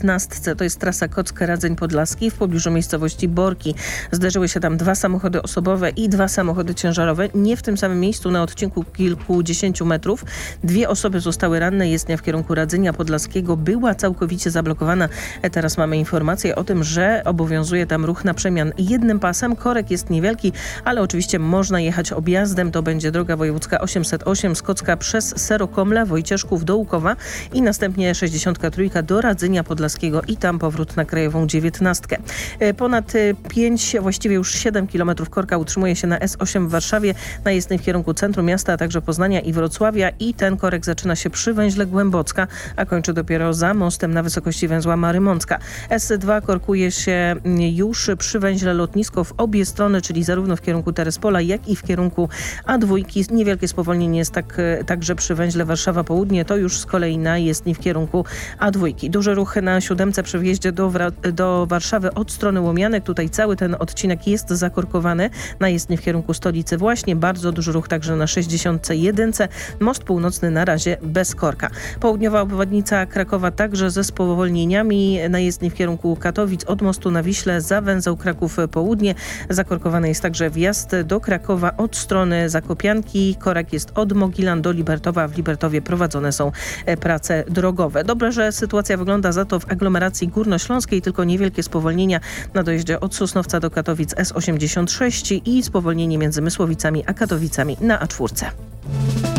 XIX. To jest trasa Kock-Radzeń Podlaski w pobliżu miejscowości Borki. Zderzyły się tam 2 samochody osobowe i 2 samochody ciężarowe. Nie w tym samym miejscu, na odcinku kilkudziesięciu metrów. 2 osoby zostały ranne. Jezdnia w kierunku Radzenia Podlaskiego była całkowicie zablokowana. Teraz mamy informację o tym, że obowiązuje tam ruch na przemian jednym pasem. Korek jest niewielki, ale oczywiście można jechać objazdem. To będzie droga wojewódzka 808 z Kocka przez Serokomla, Wojcieszków do Łukowa i następnie 63 do Radzenia Podlaskiego i tam powrót na krajową 19. Ponad 5, właściwie już 7 km korka utrzymuje się na S8 w Warszawie, na jezdni w kierunku centrum miasta, a także Poznania i Wrocławia i ten korek zaczyna się przy węźle Głębocka, a kończy dopiero za mostem na wysokości węzła Marymącka. S2 korkuje się już przy węźle Lotnisko w obie strony, czyli zarówno w kierunku Terespola, jak i w kierunku A2. Niewielkie spowolnienie jest także przy węźle Warszawa Południe, to już z kolei na jezdni w kierunku A2. Duży ruch na 7 przy wjeździe do Warszawy od strony Łomianek. Tutaj cały ten odcinek jest zakorkowany na jezdni w kierunku stolicy właśnie. Bardzo duży ruch także na 61. Most północny na razie bez korka. Południowa obwodnica Krakowa także ze spowolnieniami na jezdni w kierunku Katowic od mostu na Wiśle za węzeł Kraków Południe. Zakorkowany jest także wjazd do Krakowa od strony Zakopianki. Korek jest od Mogilan do Libertowa. W Libertowie prowadzone są prace drogowe. Dobrze, że sytuacja wygląda za to w aglomeracji górnośląskiej. Tylko niewielkie spowolnienia na dojeździe od Sosnowca do Katowic S86 i spowolnienie między Mysłowicami a Katowicami na A4.